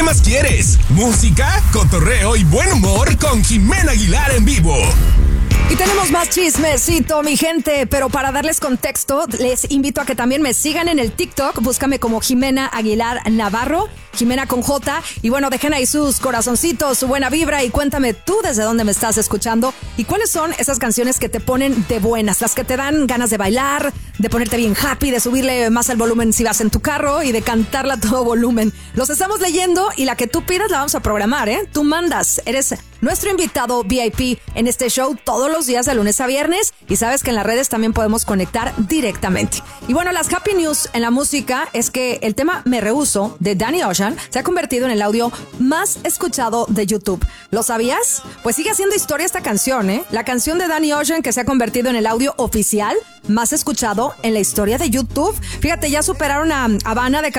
más quieres? Música, cotorreo y buen humor con Jimena Aguilar en vivo. Y tenemos más chismecito, mi gente, pero para darles contexto, les invito a que también me sigan en el TikTok. Búscame como Jimena Aguilar Navarro, Jimena con J. Y bueno, dejen ahí sus corazoncitos, su buena vibra y cuéntame tú desde dónde me estás escuchando y cuáles son esas canciones que te ponen de buenas, las que te dan ganas de bailar, de ponerte bien happy, de subirle más al volumen si vas en tu carro y de cantarla a todo volumen. Los estamos leyendo y la que tú pidas la vamos a programar, ¿eh? Tú mandas, eres nuestro invitado VIP en este show todos los días de lunes a viernes y sabes que en las redes también podemos conectar directamente. Y bueno, las happy news en la música es que el tema Me Rehuso de Danny Ocean se ha convertido en el audio más escuchado de YouTube. ¿Lo sabías? Pues sigue haciendo historia esta canción, ¿eh? La canción de Danny Ocean que se ha convertido en el audio oficial más escuchado en la historia de YouTube. Fíjate, ya superaron a Habana de